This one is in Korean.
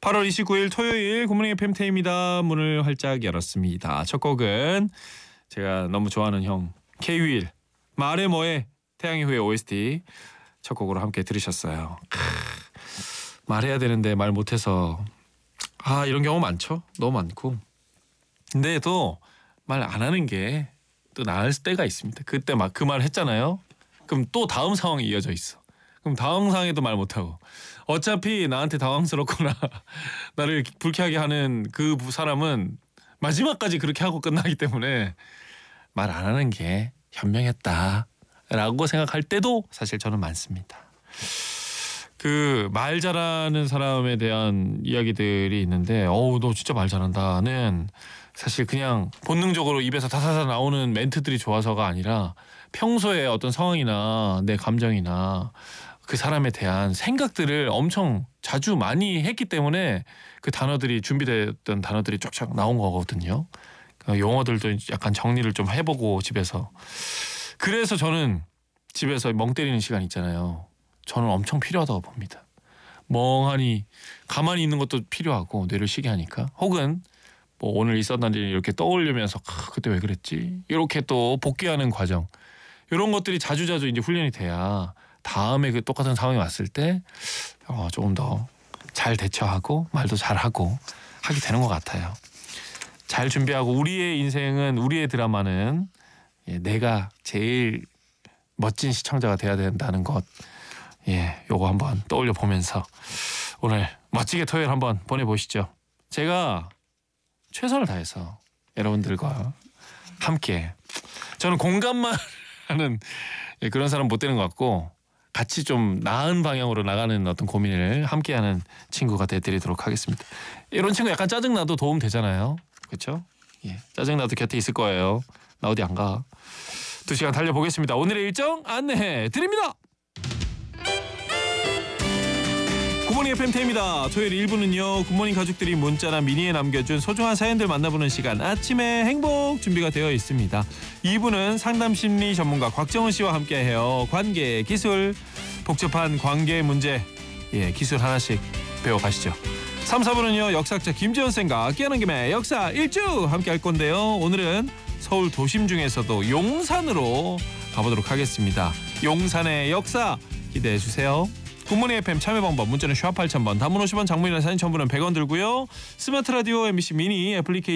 8월 29일 토요일 굿모닝 FM 태희입니다. 문을 활짝 열었습니다. 첫 곡은 제가 너무 좋아하는 형 K-윌 말해 뭐해 태양의 후예 OST 첫 곡으로 함께 들으셨어요. 말해야 되는데 말 못해서 이런 경우 많죠. 너무 많고. 근데 또 말 안 하는 게 또 나을 때가 있습니다. 그때 막 그 말 했잖아요. 그럼 또 다음 상황이 이어져 있어. 그럼 다음 상황에도 말 못하고 어차피 나한테 당황스럽거나 나를 불쾌하게 하는 그 사람은 마지막까지 그렇게 하고 끝나기 때문에 말 안 하는 게 현명했다라고 생각할 때도 사실 저는 많습니다. 그 말 잘하는 사람에 대한 이야기들이 있는데 너 진짜 말 잘한다는 사실 그냥 본능적으로 입에서 다사다 나오는 멘트들이 좋아서가 아니라 평소에 어떤 상황이나 내 감정이나 그 사람에 대한 생각들을 엄청 자주 많이 했기 때문에 그 단어들이 준비됐던 단어들이 쫙쫙 나온 거거든요. 용어들도 약간 정리를 좀 해보고 집에서. 그래서 저는 집에서 멍 때리는 시간 있잖아요. 저는 엄청 필요하다고 봅니다. 멍하니 가만히 있는 것도 필요하고 뇌를 쉬게 하니까. 혹은 뭐 오늘 있었던 일 이렇게 떠올리면서 그때 왜 그랬지? 이렇게 또 복귀하는 과정. 이런 것들이 자주자주 이제 훈련이 돼야 다음에 그 똑같은 상황이 왔을 때 조금 더 잘 대처하고 말도 잘하고 하게 되는 것 같아요. 잘 준비하고 우리의 인생은 우리의 드라마는 내가 제일 멋진 시청자가 돼야 된다는 것. 요거 한번 떠올려 보면서 오늘 멋지게 토요일 한번 보내보시죠. 제가 최선을 다해서 여러분들과 함께 저는 공감만 하는 그런 사람 못 되는 것 같고 같이 좀 나은 방향으로 나가는 어떤 고민을 함께하는 친구가 되드리도록 하겠습니다. 이런 친구 약간 짜증나도 도움 되잖아요. 그렇죠? 짜증나도 곁에 있을 거예요. 나 어디 안 가. 2시간 달려보겠습니다. 오늘의 일정 안내해 드립니다. 굿모닝 FM 태희입니다. 토요일 1부는요. 굿모닝 가족들이 문자나 미니에 남겨준 소중한 사연들 만나보는 시간 아침의 행복 준비가 되어 있습니다. 2부는 상담심리 전문가 곽정은 씨와 함께해요. 관계 기술 복잡한 관계 문제 기술 하나씩 배워가시죠. 3, 4부는요. 역사학자 김지원 쌤과 깨어난 김에 역사 일주 함께 할 건데요. 오늘은 서울 도심 중에서도 용산으로 가보도록 하겠습니다. 용산의 역사 기대해 주세요. 굿모닝 FM 참여 방법 문자는 #8000번 단문 50원 장문이나 사진 첨부는 100원 들고요. 스마트 라디오 MBC 미니 애플리케이션